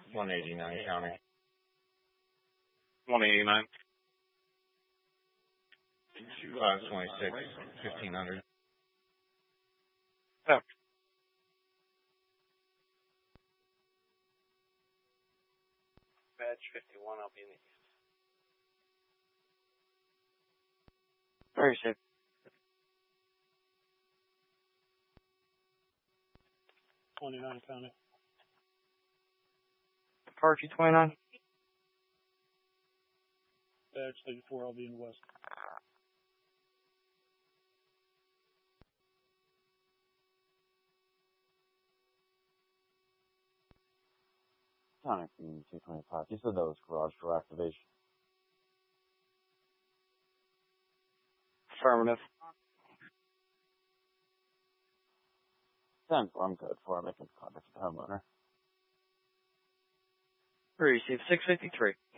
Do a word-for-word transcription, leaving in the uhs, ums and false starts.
one eighty-nine county. one eighty-nine. Uh, twenty-six, fifteen hundred. Yeah. Badge fifty-one, I'll be in the east. Very safe. twenty-nine county. Apache twenty-nine. Badge thirty-four, I'll be in the west. County two twenty-five. You said that was garage door activation. Affirmative. ten four, I'm good for it. Making contact with the homeowner. Receive six fifty-three.